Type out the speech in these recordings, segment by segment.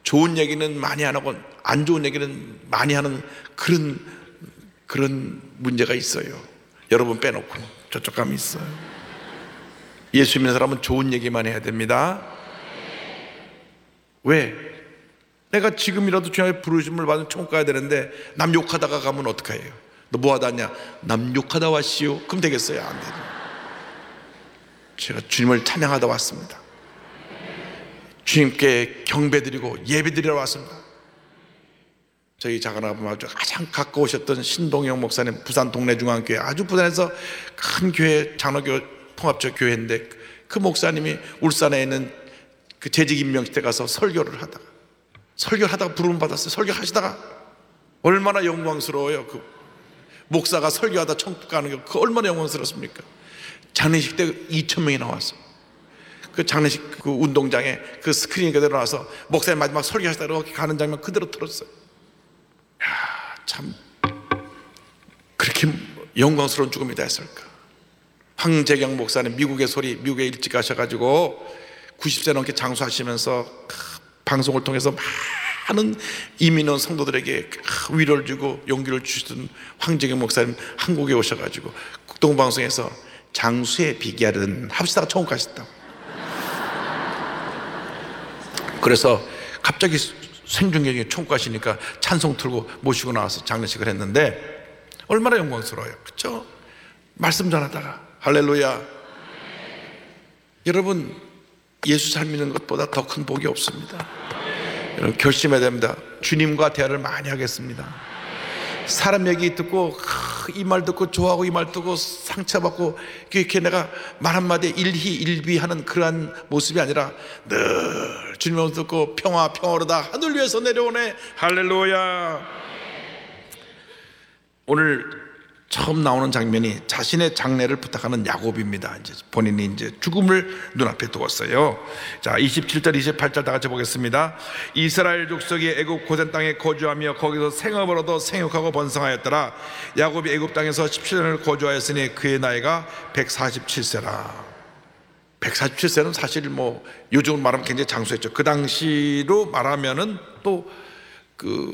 좋은 얘기는 많이 안 하고 안 좋은 얘기는 많이 하는 그런 문제가 있어요. 여러분 빼놓고 저쪽 감이 있어요. 예수 믿는 사람은 좋은 얘기만 해야 됩니다. 왜? 내가 지금이라도 주님의 부르심을 받은 천국 가야 되는데 남 욕하다가 가면 어떡해요? 너 뭐 하다 왔냐? 남 욕하다 왔시오? 그럼 되겠어요? 안 되죠. 제가 주님을 찬양하다 왔습니다. 주님께 경배드리고 예배드리러 왔습니다. 저희 작은아버지와 가장 가까우셨던 신동영 목사님, 부산 동래중앙교회, 아주 부산에서 큰 교회, 장로교 통합적 교회인데 그 목사님이 울산에 있는 그 재직 임명식 때 가서 설교를 하다가 부름 받았어요. 설교하시다가 얼마나 영광스러워요. 그 목사가 설교하다 천국 가는 게 그 얼마나 영광스럽습니까? 장례식 때 2,000명이 나왔어요. 그 장례식 그 운동장에 그 스크린 그대로 나와서 목사님 마지막 설교하시다가 이렇게 가는 장면 그대로 틀었어요. 참 그렇게 영광스러운 죽음이 됐을까. 황재경 목사님 미국에 일찍 가셔가지고 90세 넘게 장수하시면서 방송을 통해서 많은 이민원 성도들에게 위로를 주고 용기를 주시던 황재경 목사님 한국에 오셔가지고 국동방송에서 장수의 비결은 합시다가 천국 가셨다. 그래서 갑자기 생중계중에 천국 가시니까 찬송 틀고 모시고 나와서 장례식을 했는데 얼마나 영광스러워요. 그렇죠? 말씀 전하다가 할렐루야. 여러분 예수 잘 믿는 것보다 더 큰 복이 없습니다. 여러분 결심해야 됩니다. 주님과 대화를 많이 하겠습니다. 사람 얘기 듣고 이 말 듣고 좋아하고 이 말 듣고 상처받고 이렇게 내가 말 한마디에 일희일비하는 그러한 모습이 아니라 늘 주님을 듣고 평화로다 하늘 위에서 내려오네. 할렐루야. 오늘 처음 나오는 장면이 자신의 장례를 부탁하는 야곱입니다. 이제 본인이 이제 죽음을 눈앞에 두었어요. 자, 27절 28절 다 같이 보겠습니다. 이스라엘 족속이 애굽 고센 땅에 거주하며 거기서 생업을 얻어 생육하고 번성하였더라. 야곱이 애굽 땅에서 17년을 거주하였으니 그의 나이가 147세라. 147세는 사실 뭐 요즘 말하면 굉장히 장수했죠. 그 당시로 말하면은 또 그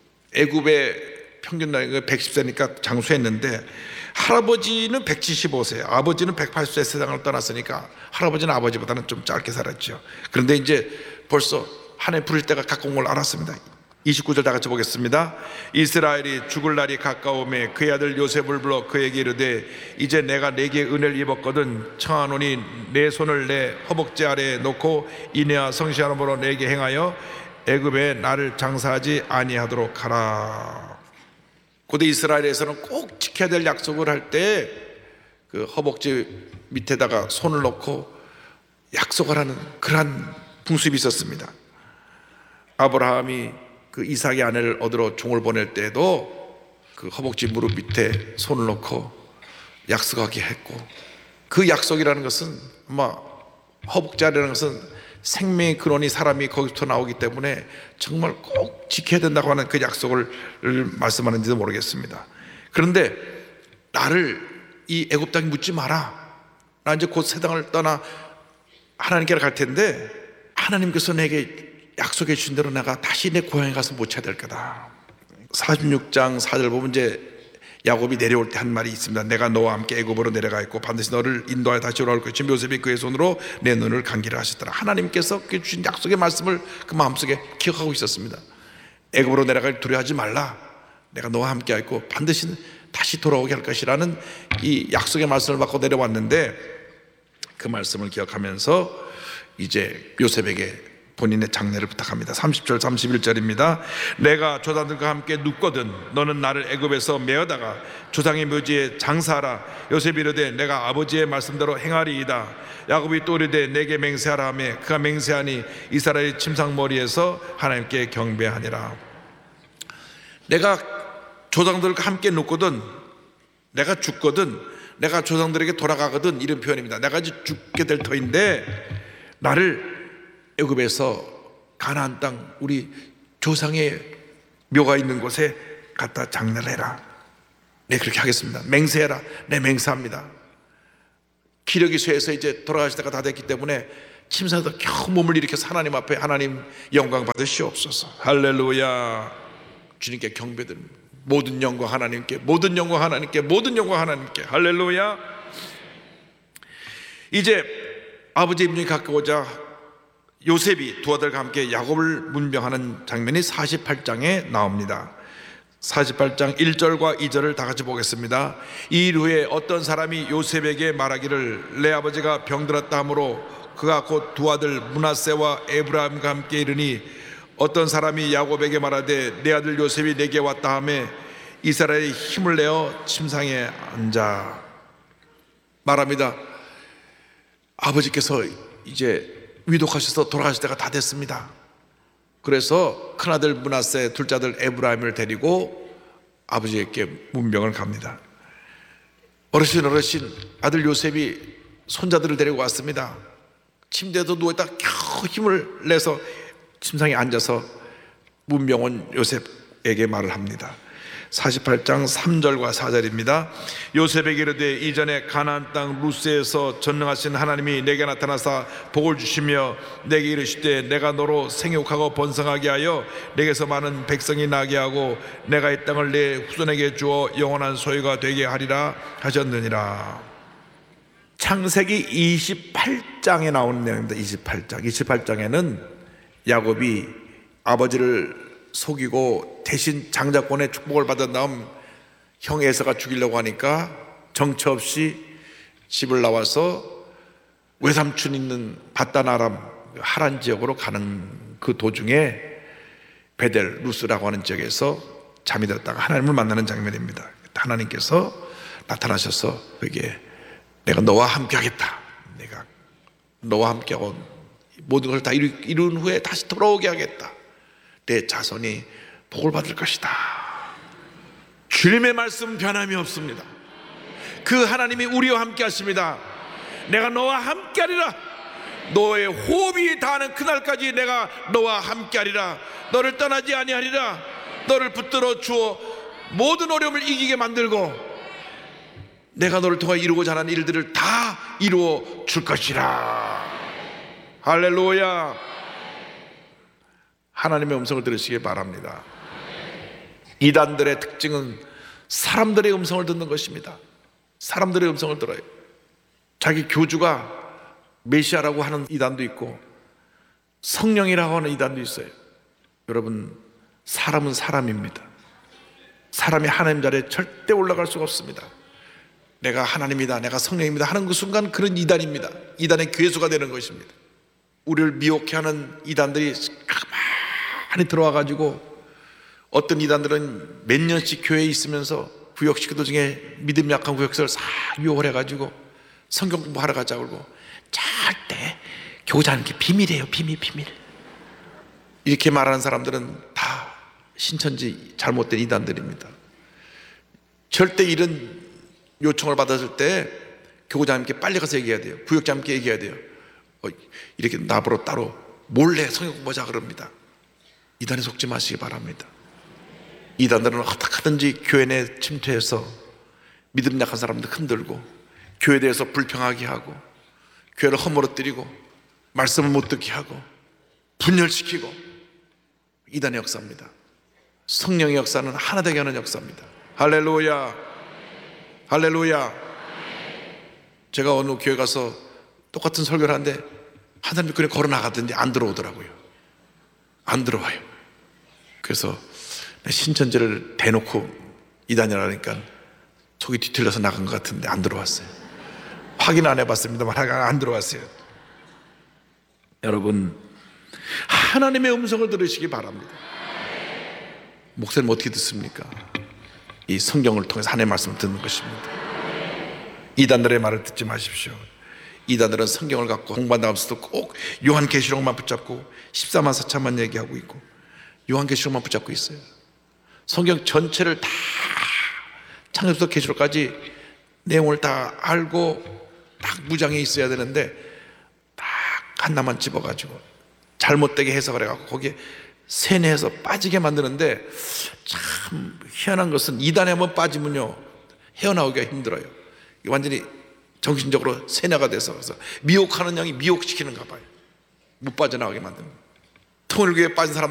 애굽의 평균 나이가 110세니까 장수했는데 할아버지는 175세, 아버지는 180세 세상을 떠났으니까 할아버지는 아버지보다는 좀 짧게 살았죠. 그런데 이제 벌써 한 해 부를 때가 가까운 걸 알았습니다. 29절 다 같이 보겠습니다. 이스라엘이 죽을 날이 가까우매 그의 아들 요셉을 불러 그에게 이르되 이제 내가 내게 은혜를 입었거든 청하노니 내 손을 내 허벅지 아래에 놓고 이내와 성시하므로 내게 행하여 애굽에 나를 장사하지 아니하도록 하라. 고대 이스라엘에서는 꼭 지켜야 될 약속을 할 때 그 허벅지 밑에다가 손을 놓고 약속을 하는 그러한 풍습이 있었습니다. 아브라함이 그 이삭의 아내를 얻으러 종을 보낼 때에도 그 허벅지 무릎 밑에 손을 놓고 약속하게 했고, 그 약속이라는 것은 아마 허벅지 아래라는 것은 생명의 근원이 사람이 거기부터 나오기 때문에 정말 꼭 지켜야 된다고 하는 그 약속을 말씀하는지도 모르겠습니다. 그런데 나를 이 애굽 땅에 묻지 마라. 나 이제 곧 새 땅을 떠나 하나님께로 갈 텐데 하나님께서 내게 약속해 주신 대로 내가 다시 내 고향에 가서 못 찾을 거다. 46장 4절 보면 이제 야곱이 내려올 때 한 말이 있습니다. 내가 너와 함께 애굽으로 내려가 있고 반드시 너를 인도하여 다시 돌아올 것이며 요셉이 그의 손으로 내 눈을 감기라 하셨더라. 하나님께서 주신 약속의 말씀을 그 마음속에 기억하고 있었습니다. 애굽으로 내려갈 두려워하지 말라. 내가 너와 함께 있고 반드시 다시 돌아오게 할 것이라는 이 약속의 말씀을 받고 내려왔는데 그 말씀을 기억하면서 이제 요셉에게 본인의 장례를 부탁합니다. 30절 31절입니다. 내가 조상들과 함께 눕거든 너는 나를 애굽에서 메어다가 조상의 묘지에 장사하라. 요셉이 이르되 내가 아버지의 말씀대로 행하리이다. 야곱이 또 이르되 내게 맹세하라 하매 그가 맹세하니 이스라엘 침상머리에서 하나님께 경배하니라. 내가 조상들과 함께 눕거든, 내가 죽거든, 내가 조상들에게 돌아가거든, 이런 표현입니다. 내가 이제 죽게 될 터인데 나를 애굽에서 가나안 땅 우리 조상의 묘가 있는 곳에 갖다 장례를 해라. 네, 그렇게 하겠습니다. 맹세해라. 네, 맹세합니다. 기력이 쇠해서 이제 돌아가시다가 다 됐기 때문에 침상에서 겨우 몸을 일으켜서 하나님 앞에 하나님 영광 받으시옵소서. 할렐루야. 주님께 경배드립니다. 모든 영광 하나님께, 모든 영광 하나님께, 모든 영광 하나님께. 할렐루야. 이제 아버지 임종이 가까워오자 요셉이 두 아들과 함께 야곱을 문병하는 장면이 48장에 나옵니다. 48장 1절과 2절을 다 같이 보겠습니다. 이 일 후에 어떤 사람이 요셉에게 말하기를 내 아버지가 병들었다 하므로 그가 곧 두 아들 므낫세와 에브라임과 함께 이르니 어떤 사람이 야곱에게 말하되 내 아들 요셉이 내게 왔다 하매 이스라엘이 힘을 내어 침상에 앉아 말합니다. 아버지께서 이제 위독하셔서 돌아가실 때가 다 됐습니다. 그래서 큰아들 므낫세, 둘째 아들 에브라임을 데리고 아버지에게 문병을 갑니다. 어르신 아들 요셉이 손자들을 데리고 왔습니다. 침대에도 누워있다 겨우 힘을 내서 침상에 앉아서 문병 온 요셉에게 말을 합니다. 48장 3절과 4절입니다. 요셉에게 이르되 이전에 가나안 땅 루스에서 전능하신 하나님이 내게 나타나사 복을 주시며 내게 이르시되 내가 너로 생육하고 번성하게 하여 내게서 많은 백성이 나게 하고 내가 이 땅을 내 후손에게 주어 영원한 소유가 되게 하리라 하셨느니라. 창세기 28장에 나오는 내용입니다. 28장에는 야곱이 아버지를 속이고 대신 장자권의 축복을 받은 다음 형 에서가 죽이려고 하니까 정처 없이 집을 나와서 외삼촌 있는 바단 아람 하란 지역으로 가는 그 도중에 베델 루스라고 하는 지역에서 잠이 들었다가 하나님을 만나는 장면입니다. 하나님께서 나타나셔서 그에게 내가 너와 함께 하겠다, 내가 너와 함께하고 모든 것을 다 이룬 후에 다시 돌아오게 하겠다, 내 자손이 복을 받을 것이다. 주님의 말씀 변함이 없습니다. 그 하나님이 우리와 함께 하십니다. 내가 너와 함께 하리라. 너의 호흡이 닿는 그날까지 내가 너와 함께 하리라. 너를 떠나지 아니하리라. 너를 붙들어 주어 모든 어려움을 이기게 만들고 내가 너를 통해 이루고자 하는 일들을 다 이루어 줄 것이라. 할렐루야. 하나님의 음성을 들으시기 바랍니다. 이단들의 특징은 사람들의 음성을 듣는 것입니다. 사람들의 음성을 들어요. 자기 교주가 메시아라고 하는 이단도 있고 성령이라고 하는 이단도 있어요. 여러분, 사람은 사람입니다. 사람이 하나님 자리에 절대 올라갈 수가 없습니다. 내가 하나님이다, 내가 성령입니다 하는 그 순간 그런 이단입니다. 이단의 괴수가 되는 것입니다. 우리를 미혹해하는 이단들이 많이 들어와가지고 어떤 이단들은 몇 년씩 교회에 있으면서 구역식구들 중에 믿음 약한 구역식을 싹 유혹을 해가지고 성경 공부하러 가자고 그러고 절대 교자는 게 비밀이에요. 비밀. 이렇게 말하는 사람들은 다 신천지 잘못된 이단들입니다. 절대 이런 요청을 받았을 때 교구장님께 빨리 가서 얘기해야 돼요. 부역장님께 얘기해야 돼요. 이렇게 나보러 따로 몰래 성경 공부하자 그럽니다. 이단에 속지 마시기 바랍니다. 이단들은 어떻게 하든지 교회 내 침투해서 믿음 약한 사람들 흔들고 교회에 대해서 불평하게 하고 교회를 허물어뜨리고 말씀을 못 듣게 하고 분열시키고 이단의 역사입니다. 성령의 역사는 하나 되게 하는 역사입니다. 할렐루야. 할렐루야. 제가 어느 교회 가서 똑같은 설교를 하는데 한 사람이 그냥 걸어 나가던데 안 들어오더라고요. 안 들어와요. 그래서 신천지를 대놓고 이단이라니까 속이 뒤틀려서 나간 것 같은데 안 들어왔어요. 확인 안 해봤습니다만 안 들어왔어요. 여러분, 하나님의 음성을 들으시기 바랍니다. 목사님 어떻게 듣습니까? 이 성경을 통해서 하나님의 말씀을 듣는 것입니다. 이단들의 말을 듣지 마십시오. 이단들은 성경을 갖고 공부한다면서도 꼭 요한계시록만 붙잡고 14만 4천만 얘기하고 있고 요한계시록만 붙잡고 있어요. 성경 전체를 다 창세기부터 계시록까지 내용을 다 알고 딱 무장해 있어야 되는데 딱 하나만 집어가지고 잘못되게 해석을 해갖고 거기에 세뇌해서 빠지게 만드는데 참 희한한 것은 이단에 한번 빠지면요 헤어나오기가 힘들어요. 완전히 정신적으로 세뇌가 돼서 그래서 미혹하는 양이 미혹시키는가 봐요. 못 빠져나가게 만듭니다. 통일교에 빠진 사람